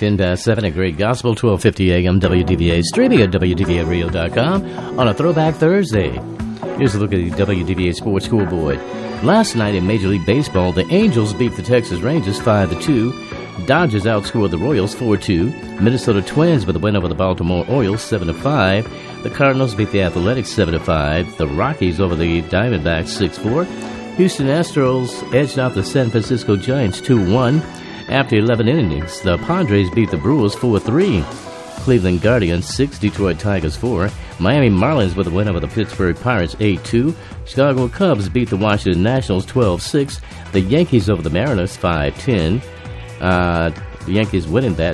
10 past 7 at Great Gospel, 1250 AM WDVA, streaming at WDVAradio.com on a Throwback Thursday. Here's a look at the WDVA Sports Scoreboard. Last night in Major League Baseball, the Angels beat the Texas Rangers 5-2. Dodgers outscored the Royals 4-2. Minnesota Twins with a win over the Baltimore Orioles 7-5. The Cardinals beat the Athletics 7-5. The Rockies over the Diamondbacks 6-4. Houston Astros edged out the San Francisco Giants 2-1. After 11 innings, the Padres beat the Brewers 4-3. Cleveland Guardians 6, Detroit Tigers 4. Miami Marlins with a win over the Pittsburgh Pirates 8-2. Chicago Cubs beat the Washington Nationals 12-6. The Yankees over the Mariners 5-10. The Yankees winning that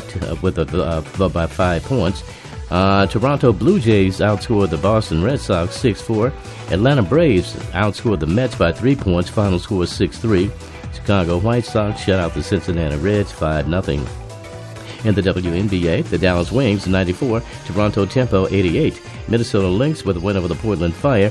by 5 points. Toronto Blue Jays outscored the Boston Red Sox 6-4. Atlanta Braves outscored the Mets by 3 points. Final score 6-3. Chicago White Sox shut out the Cincinnati Reds 5-0. In the WNBA, the Dallas Wings 94, Toronto Tempo 88. Minnesota Lynx with a win over the Portland Fire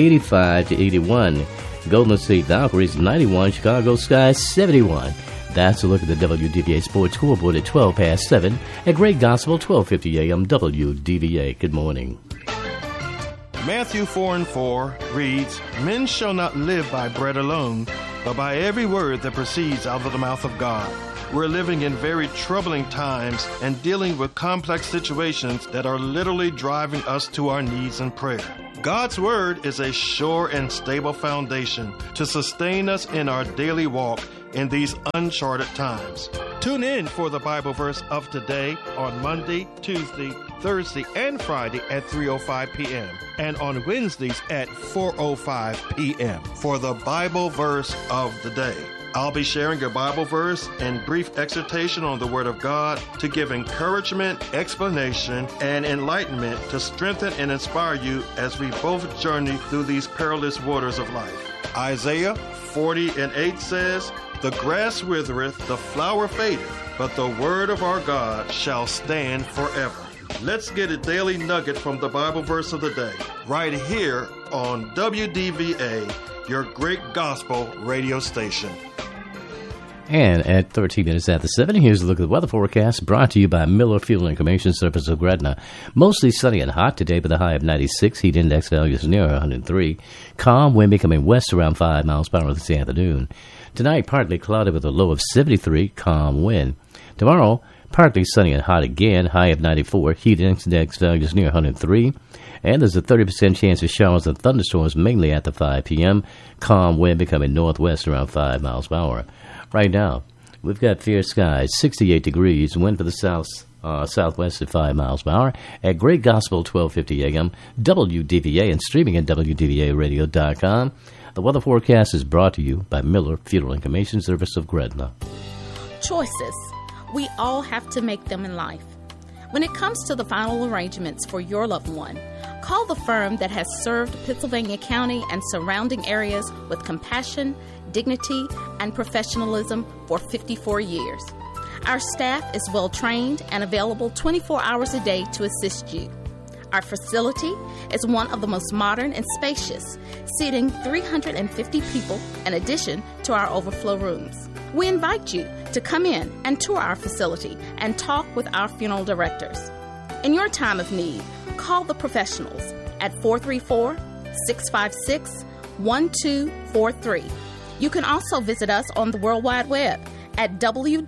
85-81. Golden State Valkyries 91, Chicago Sky 71. That's a look at the WDVA Sports Scoreboard at 12 past 7 at Great Gospel, 1250 AM WDVA. Good morning. Matthew 4:4 reads, "Men shall not live by bread alone, but by every word that proceeds out of the mouth of God." We're living in very troubling times and dealing with complex situations that are literally driving us to our knees in prayer. God's Word is a sure and stable foundation to sustain us in our daily walk in these uncharted times. Tune in for the Bible verse of today on Monday, Tuesday, Thursday, and Friday at 3:05 p.m. and on Wednesdays at 4:05 p.m. for the Bible verse of the day. I'll be sharing a Bible verse and brief exhortation on the Word of God to give encouragement, explanation, and enlightenment to strengthen and inspire you as we both journey through these perilous waters of life. Isaiah 40:8 says, "The grass withereth, the flower fadeth, but the word of our God shall stand forever." Let's get a daily nugget from the Bible verse of the day, right here on WDVA, your Great Gospel radio station. And at 13 minutes after 7, here's a look at the weather forecast brought to you by Miller Fuel Information Service of Gretna. Mostly sunny and hot today with a high of 96. Heat index values near 103. Calm wind becoming west around 5 miles per hour this afternoon. Tonight, partly cloudy with a low of 73. Calm wind. Tomorrow, partly sunny and hot again. High of 94. Heat index values near 103. And there's a 30% chance of showers and thunderstorms mainly after 5 p.m. Calm wind becoming northwest around 5 miles per hour. Right now, we've got fair skies, 68 degrees, wind for the southwest at 5 miles per hour at Great Gospel, 1250 AM, WDVA, and streaming at WDVAradio.com. The weather forecast is brought to you by Miller Funeral Information Service of Gretna. Choices. We all have to make them in life. When it comes to the final arrangements for your loved one, call the firm that has served Pittsylvania County and surrounding areas with compassion, dignity, and professionalism for 54 years. Our staff is well trained and available 24 hours a day to assist you. Our facility is one of the most modern and spacious, seating 350 people in addition to our overflow rooms. We invite you to come in and tour our facility and talk with our funeral directors. In your time of need, call the professionals at 434-656-1243. You can also visit us on the World Wide Web at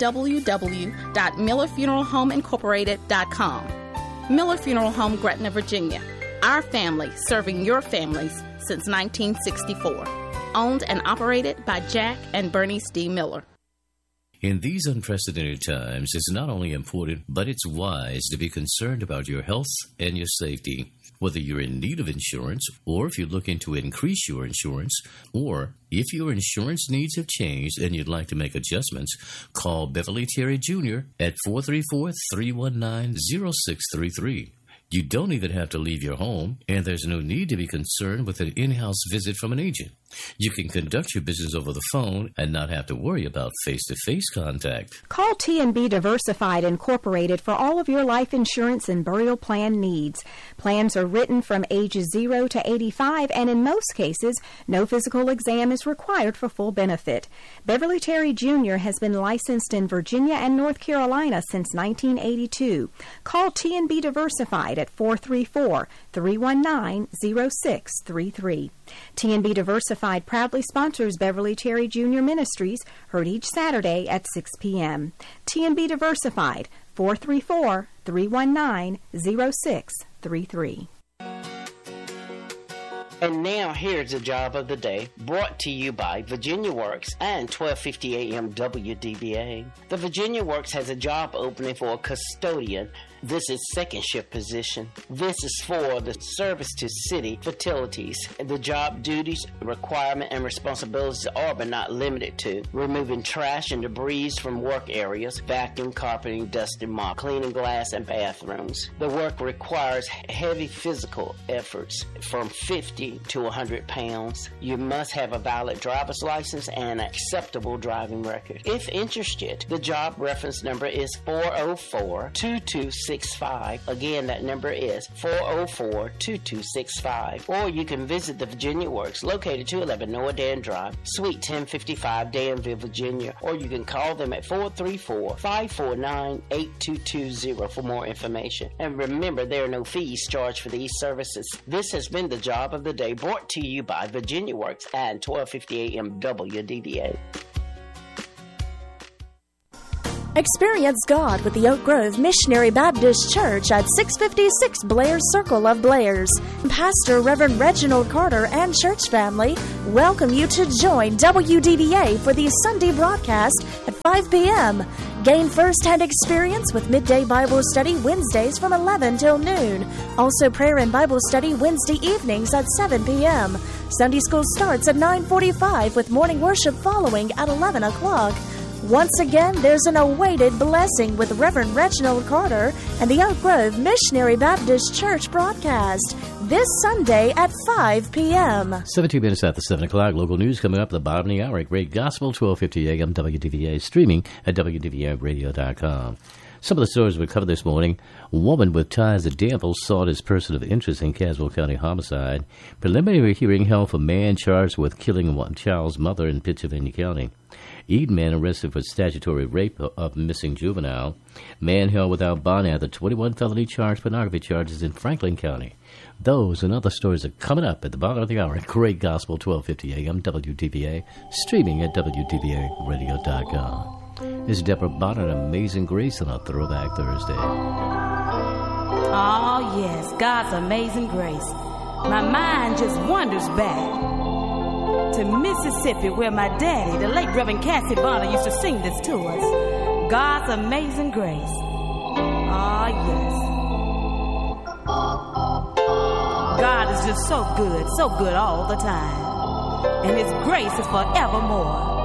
www.millerfuneralhomeincorporated.com. Miller Funeral Home, Gretna, Virginia. Our family serving your families since 1964. Owned and operated by Jack and Bernice D. Miller. In these unprecedented times, it's not only important, but it's wise to be concerned about your health and your safety. Whether you're in need of insurance, or if you're looking to increase your insurance, or if your insurance needs have changed and you'd like to make adjustments, call Beverly Terry Jr. at 434-319-0633. You don't even have to leave your home, and there's no need to be concerned with an in-house visit from an agent. You can conduct your business over the phone and not have to worry about face-to-face contact. Call T&B Diversified Incorporated for all of your life insurance and burial plan needs. Plans are written from ages 0 to 85, and in most cases, no physical exam is required for full benefit. Beverly Terry Jr. has been licensed in Virginia and North Carolina since 1982. Call T&B Diversified at 434-319-0633. T&B Diversified proudly sponsors Beverly Terry Jr. Ministries, heard each Saturday at 6 p.m. T&B Diversified, 434-319-0633. And now here's the job of the day, brought to you by Virginia Works and 1250 AM WDBA. The Virginia Works has a job opening for a custodian. This is second shift position. This is for the service to city facilities. The job duties, requirement, and responsibilities are but not limited to removing trash and debris from work areas, vacuum, carpeting, dusting, mop, cleaning glass and bathrooms. The work requires heavy physical efforts from 50 to 100 pounds. You must have a valid driver's license and an acceptable driving record. If interested, the job reference number is 404-2265. Again, that number is 404-2265. Or you can visit the Virginia Works, located 211 Noah Dan Drive, Suite 1055, Danville, Virginia. Or you can call them at 434-549-8220 for more information. And remember, there are no fees charged for these services. This has been the job of the day, brought to you by Virginia Works and 1250 AM WDBA. Experience God with the Oak Grove Missionary Baptist Church at 656 Blair Circle of Blairs. Pastor Reverend Reginald Carter and church family welcome you to join WDBA for the Sunday broadcast at 5 p.m. Gain first-hand experience with midday Bible study Wednesdays from 11 till noon. Also prayer and Bible study Wednesday evenings at 7 p.m. Sunday school starts at 9:45 with morning worship following at 11 o'clock. Once again, there's an awaited blessing with Reverend Reginald Carter and the Oak Grove Missionary Baptist Church broadcast this Sunday at 5 p.m. 17 minutes after 7 o'clock. Local news coming up at the bottom of the hour. Great Gospel, 1250 AM WDVA, streaming at WDVAradio.com. Some of the stories we covered this morning. A woman with ties to Danville sought as person of interest in Caswell County homicide. Preliminary hearing held for man charged with killing one child's mother in Pittsylvania County. Eden man arrested for statutory rape of missing juvenile. Man held without bond after 21 felony charged pornography charges in Franklin County. Those and other stories are coming up at the bottom of the hour. Great Gospel, 1250 AM WDVA, streaming at WDVAradio.com. This is Deborah Bonner and Amazing Grace on a Throwback Thursday. Oh, yes, God's amazing grace. My mind just wanders back to Mississippi, where my daddy, the late Reverend Cassie Bonner, used to sing this to us. God's amazing grace. Oh, yes. God is just so good all the time. And His grace is forevermore.